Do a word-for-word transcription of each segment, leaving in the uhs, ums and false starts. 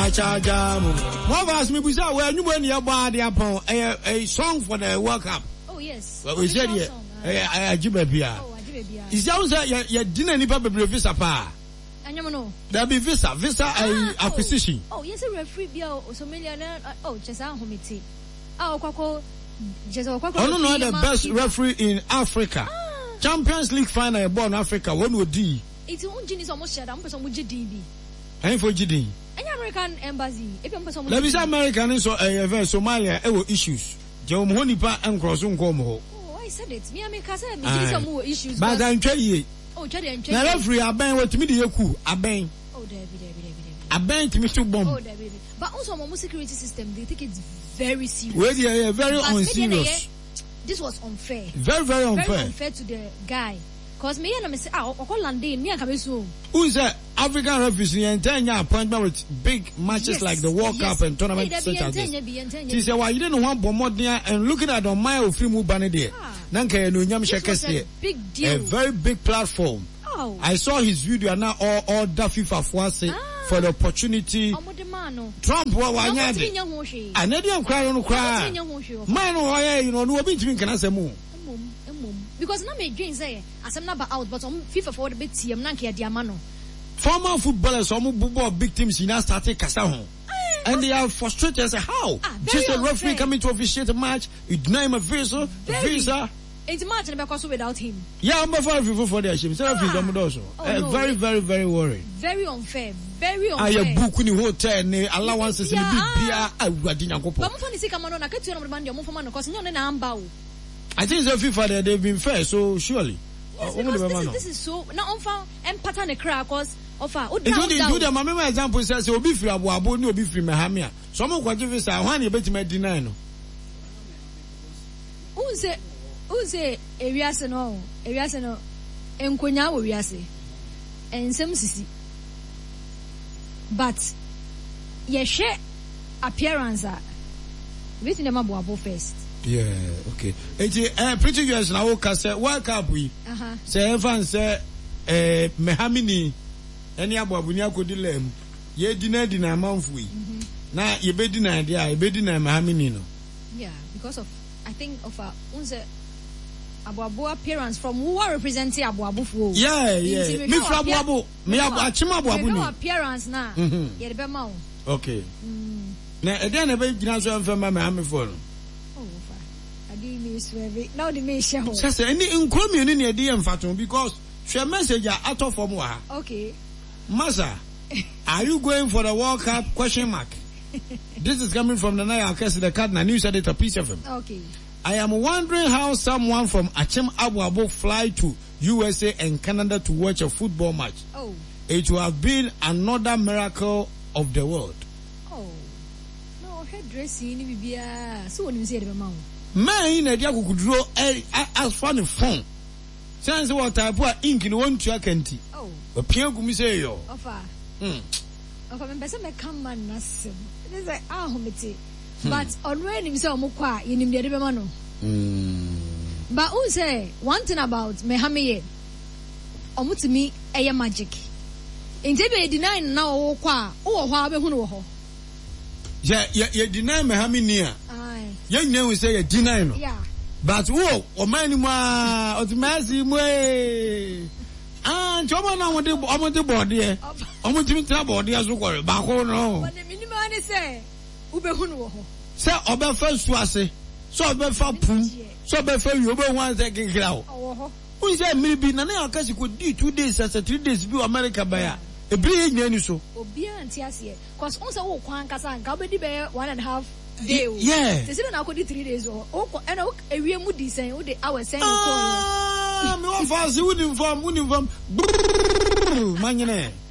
Achaja mo. Mo vas me busa we anyu mo ni aba de apon a song for the World Cup. Oh yes. We said here. Eh ajiba bia. Oh ajiba bia. Is you say you dinner nipa bebre visa pa. Anyam no. There be visa, visa ah, acquisition. Oh, oh yes, a referee bia o so million oh chesa homiti. Ah okwako chesa okwako. Oh no no the best referee in Africa. Ah. Champions League final born Africa one would do. It's unjini so much share am person mu gidi bi. Ayin for gidi. Any American embassy if am person mu. Let me say American so eh Somalia e wo issues. Je wo mo nipa encross nko mo ho. Oh, I said it. Me America say me gidi some more issues. But I tell you. Oh, Jade and Jade. Na referee aben wetimi de yaku aben. Oh, there be there be there be. Aben timi to bomb. Oh, there be. But also our security system they take it very serious. Well, yeah, yeah, very unserious. This was unfair. Very very unfair. Very unfair to the guy. Cause me and me say ah Holland me and come so. Who is that African referees in ten appointment with big matches yes, like the World yes. Cup and tournament such as this. She said why you didn't want Bomodnia and looking at on my film banner there. Nanka no nyam shekese. Big deal. A very big platform. Oh. I saw his video now all all that FIFA for say for the opportunity. Trump wa wanyade. Anedi am cry no cry. Man why you know no obi ntimi kana semu. Because na me dream say asem na ba out but on FIFA for the bit team na nke dia ma no. Former footballers some football big teams now started kasa ho. And they are frustrated and say how? Ah, just a referee coming to officiate a match, you deny him a visa, very. visa. It's match because without him. Yeah, I'm for people for their ship. So also. Oh, uh, no. Very, very, very worried. Very unfair. Very unfair. I book in the hotel ne allowances in the big beer. I wadina kopo. But mo see come on na ketu na mabandi mo fama no cause nyo na amba o. I think the FIFA they've been fair, so surely. Yes, uh, this, is, this is so now on found and pattern a crack cause offer. Including do the mama example says obi free abo abo ni obi free mehamia. So mo kwaje visa hwan e betima deny no. Who say who say ewiase no ewiase no enkonya wo wiase. Ensem sisi. But ye share appearance a waiting them abo abo first. Yeah, okay. Eti eh pretty years na wo ka say World Cup we. Uh-huh. Say fan say eh mehamini eni abo abuni akodi lem. Ye dina dina manfu yi. Na ye be dina dia, ye be dina mehamini no. Yeah, because of I think of a unse abo abo appearance from who are representing abo abo fo. Yeah, yeah. Me from abo abo, me abo achima abo abo ni. No appearance na. Ye be ma o. Okay. Na e dey na be gina so am ma mehami fo no. Now the me share. Say any inkomi ni na dey emfaton because share message out of form wa. Okay. Masa, are you going for the World Cup question mark? This is coming from the Naya Akesi the Cardinal News Editor Peace F M. Okay. I am wondering how someone from Achim Abu Abu fly to U S A and Canada to watch a football match. Oh. It will have been another miracle of the world. Oh. No, hairdressing ni bibia. So when you say the mouth. Man in a dia kukudro as funny phone. Sense what type of ink in one to akenti. Oh. A pia gumi say yo. Ofa. Hmm. Ofa me pese me come man nasim. It is like ah homete. But on when him say omukwa yinim de be ma no. Hmm. But who say one thing about mehamiye omutimi eye magic. Inte be deny na wo kwa wo ho abehunu wo ho. Yeah, yeah, yeah, deny mehami a. Aye. Young name we say you deny no. Yeah. But who o man mo o ti masi mo eh. Ah, chomo na mo de o de board here. O mo timi tra board here so kwore ba ko no. But the minimum ani say ubehunu wo ho. Say obefa su ase. So obefa pum. So obefa wi obe wan say kekira o. Wo ho. Who say me bi na na akasi ko di two days as three days bi America ba ya. Ebri nya ni so. Obi anti ase. Cause on say wo kwan kasa nka obedi be one and a half day. Yeah. Say say na ko di three days o. O ko e na ewie mu di sen, wo de hour sen ko. Ah, me wan fa si woni inform, woni inform. Manyene.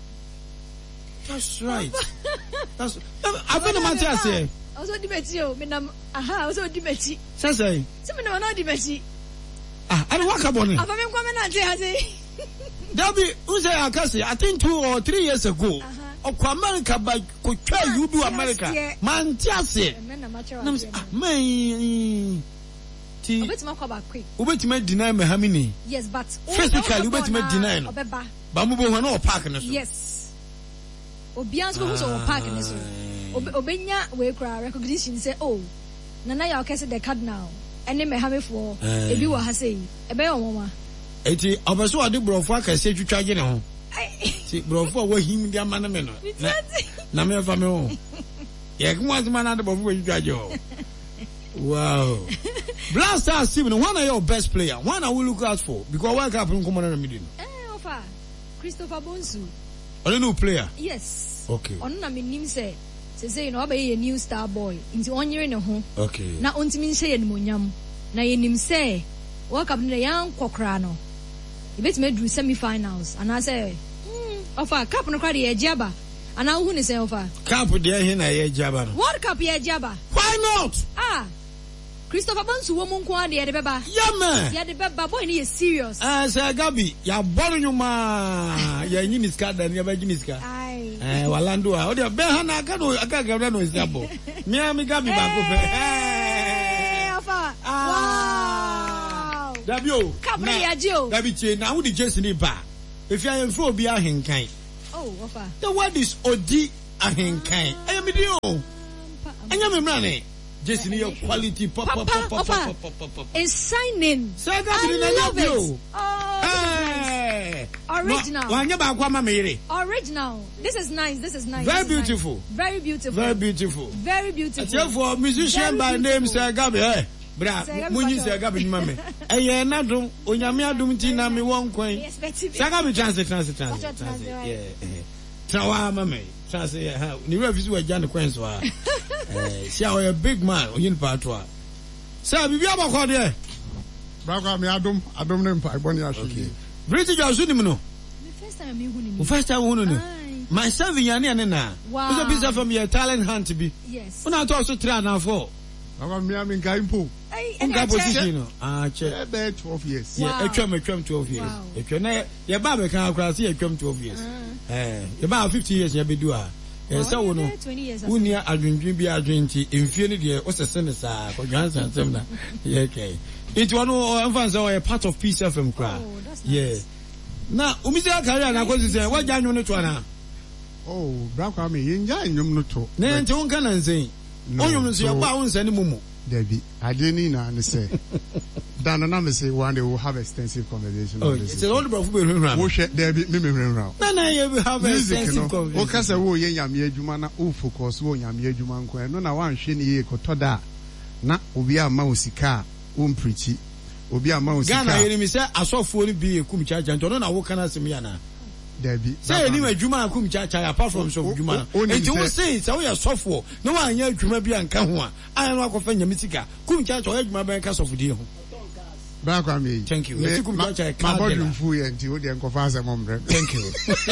That's right. That's I been man say ase. Also di meti o, me nam aha, also di meti. Say say. Say me na di meti. Ah, I waka boni. Afa me kwa me na ante ase. Dabi, who say Akasi? I think two or three years ago. Okwa America by kotwa you do America. Man tiase. Nam say ah man. Ti. Obetima kwa ba quick. Obetima deny me hamini. Yes, but physically obetima deny no. Obeba. Ba mu bo ho na o park no so. Yes. Obians who so park in this. Obenya we cry recognition say oh Nana ya okese the cardinal ene me have for ebi wo ha say ebe yo mama. Eti obeso ade brofo akase twitwa gye ne ho. Ti brofo wo him dia ma na me no. Na me fa me ho. Ye kuma zuma na de brofo wo twitwa gye ho. Wow. Blaster Steven, one of your best player. One I will look out for because World Cup in common in the Eh, ofa. Christopher Bonsu. A new player. Yes. Okay. On na me nim say say say you know be a new star boy. Into one year in a home. Okay. Na ontimi say ye nimonyam. Na ye nim say World Cup na yan kokra no. You bet me do semi-finals and I say hmm ofa cup no kwade ye jaba. And now who ni say ofa? Cup there here na ye jaba. World Cup ye jaba. Why not? Ah. Christopher Bonsu wo mun kwa de ye de beba. Yeah man. Ye de beba boy ni ye serious. Ah say Gabi, ya borrow you ma. Ya nyini ska da ni ba nyini ska. Ai. Eh walando a. O de be ha na aka no aka ga no isiabo. Me am Gabi ba ko fe. Eh afa. Wow. Dabio. Kabri ya jo. Dabi che na wo di Jesse ni ba. If you am fro obi ahenkan. Oh, afa. The word is Odi ahenkan. I am di o. Anya me mrane. Jesse ni your quality pop pop pop pop pop pop pop. Is signing. I love it. Oh, hey. Original. Wanya ba kwa mama yire. Original. This is nice. This is nice. Very beautiful. Nice. Very beautiful. Very beautiful. Very beautiful. Ati for musician by name Sir Gabi. Eh. Bra, munyi Sir Gabi ni mame. Eh na dum, onyame adum ti na me won kwan. Sir Gabi translate translate translate. Yeah. Trawa mame. Translate ha. Ni we visit we jan kwan so ah. Eh, see how a big man onyin patwa. Sir bibi abakọ de. Bra kwa me adum, adum ne mpa iboni ahwe. Okay. British asu ni mu no. First time me hu ni. First time hu no. Myself yane ane na. Wow. Because business from your talent hunt be. Yes. Una talk so three and four. Bra kwa me am in Kaimpo. Unga position no. Ah, che. About twelve years. Yeah, etwam etwam twelve years. Etwam na ye ba be kan akra se etwam twelve years. Eh, ye ba fifty years ye be do a. Eh, say wo no. Unia adwendwen bi adwenti emfie ne de o sese ne sa ko dwansan sem na. Yeah, okay. It one o enfan say part of Peace F M kra. Yeah. Na umisi akari na ko sise wa janyo ne to na. Oh, bra kwa me yenja nyum no to. Ne nti won kana nsen. Onyum no so ya ba won sane mumu. Debbie, I didn't know and say Dan and I say one day we'll have extensive conversation. Oh, it's an old brother who ran. Wash it, Debbie, me round. No, no, you have extensive conversation. Okay, so wo ye yam ye juma who focus wo yam ye juma nko. No na wan hwe ne ye kotoda na obi ama osika wo mprichi. Obi ama osika. Gana ye mi say asofo ni bi ekum chacha nto no na wo kana sem ya na. Debbie. Say ni adwuma akum chacha apart from so adwuma. Enti wo say say wo ye sofo no wa anya adwuma bi anka ho a ayan wa kofa nya misika kum chacha wo adwuma ban ka sofo di ho. Bra kwa me. Thank you. Eti kum chacha ka. Ma bodum fu ye enti wo de nkofa asem ombre. Thank you.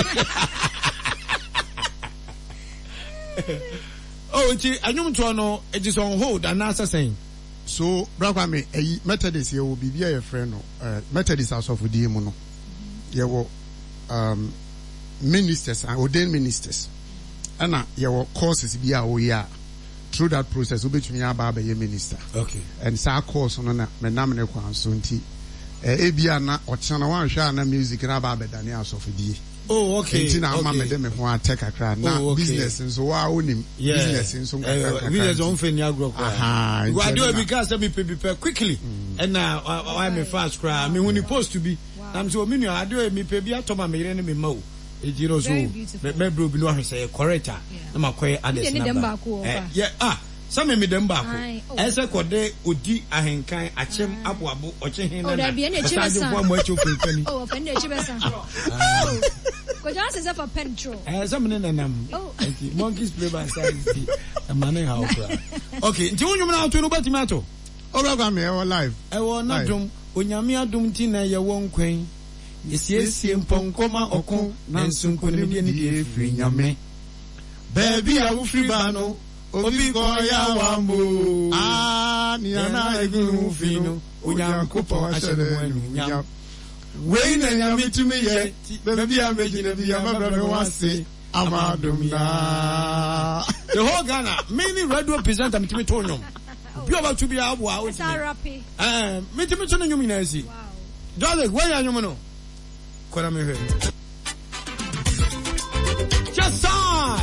Oh, enti anyum to no it is on hold and answer saying. So bra kwa me eyi Methodist ye wo bibia ye frɛ no eh Methodist asofo di mu no. Ye wo um ministers and ordained ministers and uh, your courses be a ya through that process obetumi aba ba ye minister. Okay. And sa course no na me nam ne kwan so nti eh ebia na ochana wan hwa na music na ba ba dani asofodie. Oh, okay. Nti na ama me de me ho ateka kra na oh, okay. business nso wa onim yeah. business nso nkaka. Uh, business on fe ni agro kwa. Aha. Go do because me pe quickly and now I me fast cry me when you post to be I'm so me I do me pe bi atoma me yire ne me ma o. Ejiro so me bro bi no ahwe say correct na makoy others number. Yeah, ah, some me dem ba ko. Ese kode odi ahenkan achem aboabo ochehin na. Oh, da bi na chibesa. Oh, pen na chibesa. Oh. Ko just say for petrol. Eh, some ne nanam. Monkeys play by side. Amane how kra. Okay, nti wonwum na ato no batimi ato. Obra kwa me e live. E wo na dum, onyame adum ti na ye won kwan. Yesiesie mponkoma okon na nsunkonim de ne de efri nyame. Baby a wo free bano obi ko ya wambo. Ah ni ana egunu fino onyankopo ahyede wanu nyam. We na nyame tumi ye baby a megina bi amabra me wase amadum na. The whole Ghana many radio presenter mitimi to nyom. Bi oba to bi abo a o ti. Eh mitimi to nyom ina si. Wow. Jose where ya nyom no? Kora me he. Just sign.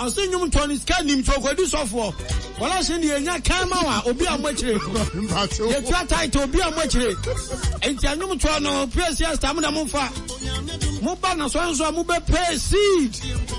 I say nyum twenty scan nim to kwadi sofo. Wala se ne nya kan ma wa obi amachire. Ye twa title obi amachire. Enti anyum to no P S S tam na mo fa. Mo ba na so nso mo be pay seed.